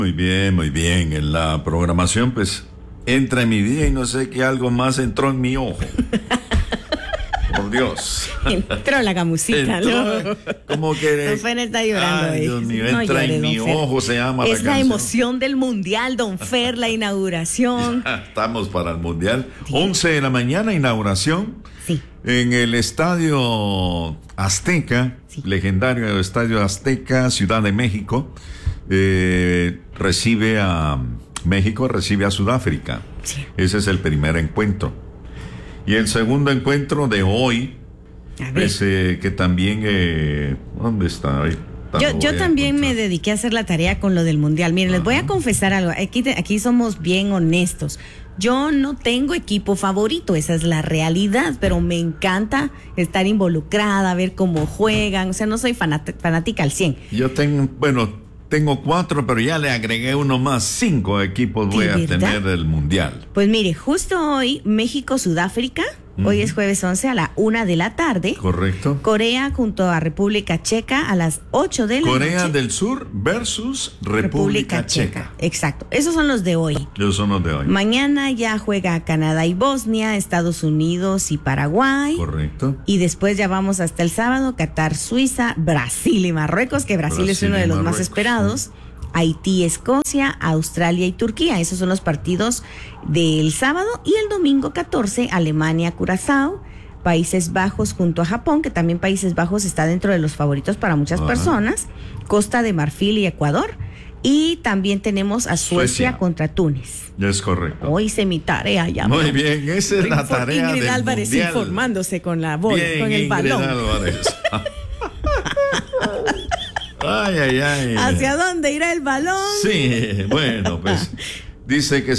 Muy bien. En la programación, pues, entra en mi día y no sé qué algo más entró en mi ojo. Por Dios. Entró la gamusita, ¿no? Como que... Don Fer está llorando. Ay, Dios mío, No entra llore, en don mi Fer. ojo, se llama la Es la canción. emoción del mundial, don Fer, la inauguración. Ya estamos para el Mundial. 11 de la mañana, inauguración. Sí. En el Estadio Azteca, Sí. legendario Estadio Azteca, Ciudad de México, recibe a México, recibe a Sudáfrica. Sí. Ese es el primer encuentro. Y el segundo encuentro de hoy, A ver. pues, que también, ¿dónde está? Ahí está, lo Yo voy a también me encontrar. dediqué a hacer la tarea con lo del mundial. Miren, les voy a confesar algo. Aquí somos bien honestos. Yo no tengo equipo favorito, esa es la realidad, pero me encanta estar involucrada, ver cómo juegan. O sea, no soy fanática al 100. Yo tengo 4, pero ya le agregué uno más. 5 equipos voy ¿De a verdad? tener del Mundial. Pues mire, justo hoy, México-Sudáfrica, hoy es jueves 11 a la 1 de la tarde. ¿Correcto? Corea junto a República Checa a las 8 de la Corea noche. del Sur versus República Checa. Exacto, esos son los de hoy. Esos son los de hoy. Mañana ya juega Canadá y Bosnia, Estados Unidos y Paraguay. Correcto. Y después ya vamos hasta el sábado, Qatar, Suiza, Brasil y Marruecos, que Brasil es Brasil uno y de los más Marruecos, esperados. Haití, Escocia, Australia y Turquía. Esos son los partidos del sábado. Y el domingo 14, Alemania, Curazao, Países Bajos junto a Japón, que también Países Bajos está dentro de los favoritos para muchas Ajá. personas, Costa de Marfil y Ecuador. Y también tenemos a Suecia Suecia. contra Túnez. Es correcto. Hoy hice mi tarea ya. Muy ¿no? bien, esa es la tarea Ingrid del Álvarez Mundial. informándose con la bola, Bien, con el Ingrid balón. Álvarez. Ay. ¿Hacia dónde irá el balón? Sí, bueno, pues dice que